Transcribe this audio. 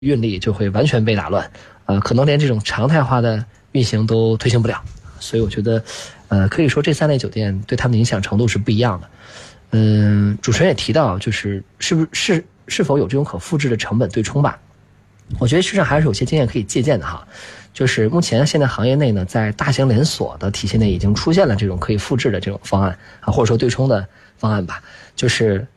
运力就会完全被打乱，可能连这种常态化的运行都推行不了。所以我觉得，可以说这3类酒店对他们的影响程度是不一样的。主持人也提到，就是是否有这种可复制的成本对冲吧？我觉得市场还是有些经验可以借鉴的哈。就是目前现在行业内呢，在大型连锁的体系内已经出现了这种可以复制的这种方案啊，或者说对冲的方案吧。就是